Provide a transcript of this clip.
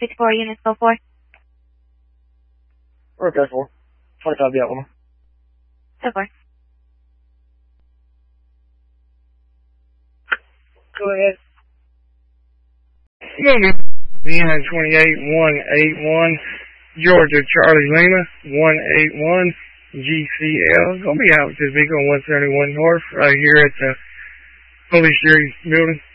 54 units, go for. Okay, 4. 25 Alabama. Go for. Go ahead. Morning. Vienna 28181, Georgia Charlie Lima 181 GCL. Gonna be out with this vehicle on 171 North right here at the Holy Spirit building.